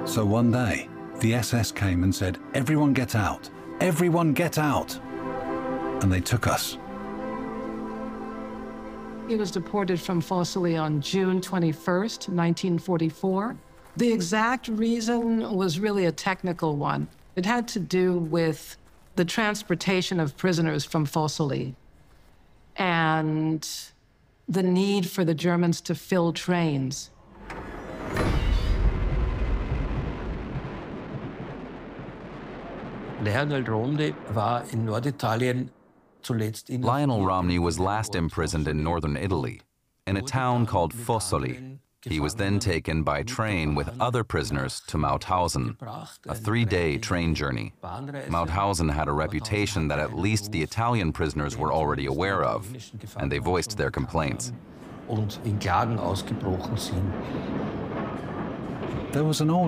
So one day, the SS came and said, "Everyone get out! Everyone get out!" And they took us. He was deported from Fossili on June 21st, 1944. The exact reason was really a technical one. It had to do with the transportation of prisoners from Fossili and the need for the Germans to fill trains. Lionel Romney was last imprisoned in northern Italy, in a town called Fossoli. He was then taken by train with other prisoners to Mauthausen, a 3-day train journey. Mauthausen had a reputation that at least the Italian prisoners were already aware of, and they voiced their complaints. There was an old